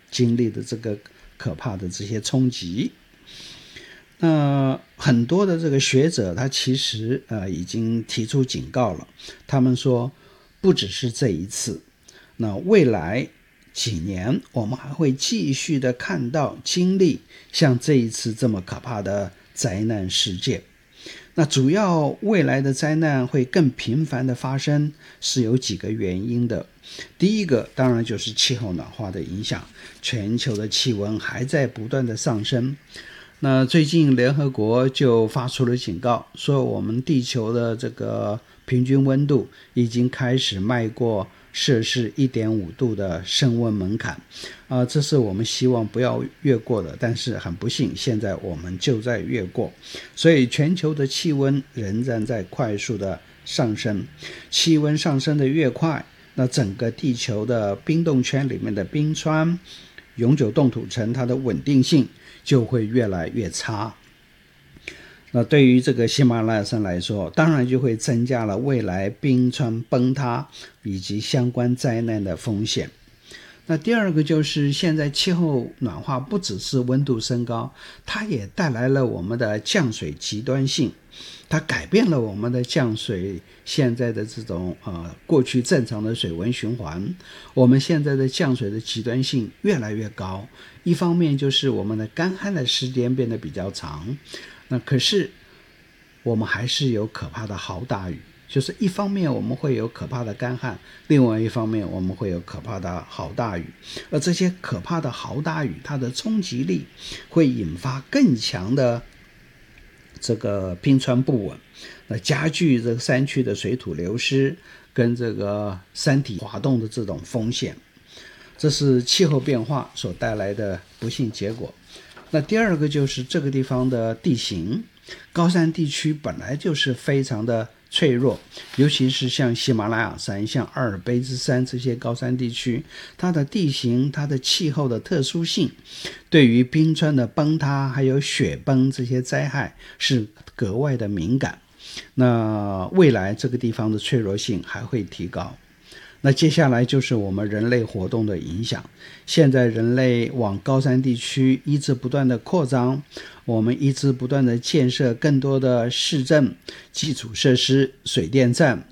经历的这个可怕的这些冲击。那很多的这个学者他其实已经提出警告了，他们说不只是这一次，那未来几年我们还会继续的看到经历像这一次这么可怕的灾难事件。那主要未来的灾难会更频繁的发生，是有几个原因的。第一个当然就是气候暖化的影响，全球的气温还在不断的上升。那最近联合国就发出了警告，说我们地球的这个平均温度已经开始迈过摄氏 1.5 度的升温门槛，这是我们希望不要越过的，但是很不幸现在我们就在越过，所以全球的气温仍然在快速的上升。气温上升的越快，那整个地球的冰冻圈里面的冰川、永久冻土层它的稳定性就会越来越差。那对于这个喜马拉雅山来说，当然就会增加了未来冰川崩塌以及相关灾难的风险。那第二个就是现在气候暖化不只是温度升高，它也带来了我们的降水极端性，它改变了我们的降水现在的这种过去正常的水文循环。我们现在的降水的极端性越来越高，一方面就是我们的干旱的时间变得比较长，那可是我们还是有可怕的豪大雨，就是一方面我们会有可怕的干旱，另外一方面我们会有可怕的豪大雨，而这些可怕的豪大雨它的冲击力会引发更强的这个冰川不稳，那加剧这个山区的水土流失跟这个山体滑动的这种风险，这是气候变化所带来的不幸结果。那第二个就是这个地方的地形，高山地区本来就是非常的脆弱，尤其是像喜马拉雅山、像阿尔卑斯山这些高山地区，它的地形、它的气候的特殊性，对于冰川的崩塌还有雪崩这些灾害是格外的敏感。那未来这个地方的脆弱性还会提高。那接下来就是我们人类活动的影响。现在人类往高山地区一直不断的扩张，我们一直不断的建设更多的市政、基础设施、水电站，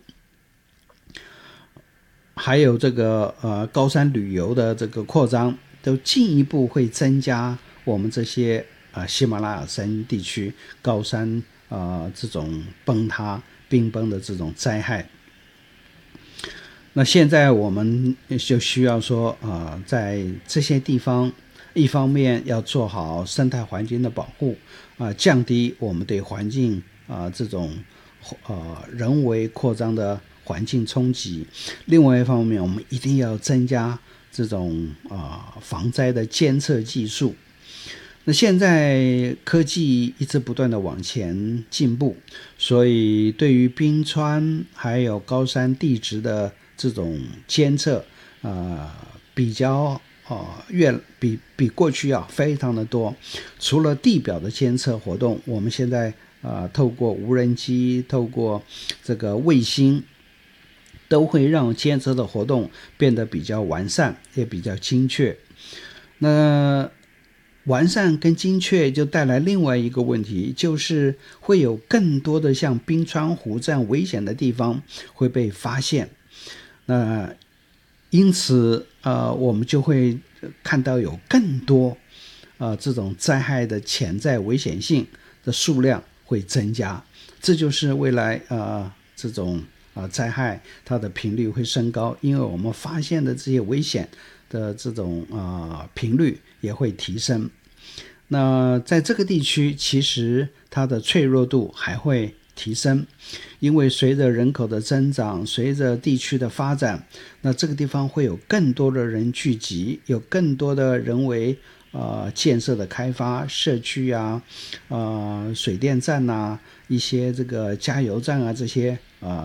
还有这个高山旅游的这个扩张，都进一步会增加我们这些喜马拉雅山地区高山这种崩塌、冰崩的这种灾害。那现在我们就需要说在这些地方，一方面要做好生态环境的保护降低我们对环境这种人为扩张的环境冲击，另外一方面我们一定要增加这种防灾的监测技术。那现在科技一直不断的往前进步，所以对于冰川还有高山地质的这种监测比较比过去要非常的多。除了地表的监测活动，我们现在透过无人机、透过这个卫星，都会让监测的活动变得比较完善，也比较精确。那完善跟精确就带来另外一个问题，就是会有更多的像冰川湖这样危险的地方会被发现。那因此我们就会看到有更多这种灾害的潜在危险性的数量会增加，这就是未来这种灾害它的频率会升高，因为我们发现的这些危险的这种频率也会提升。那在这个地区其实它的脆弱度还会提升，因为随着人口的增长，随着地区的发展，那这个地方会有更多的人聚集，有更多的人为建设的开发，社区水电站一些这个加油站这些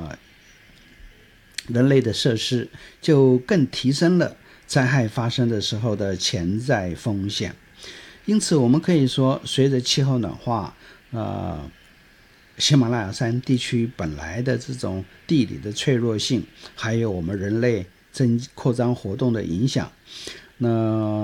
人类的设施，就更提升了灾害发生的时候的潜在风险。因此我们可以说，随着气候暖化喜马拉雅山地区本来的这种地理的脆弱性，还有我们人类扩张活动的影响，那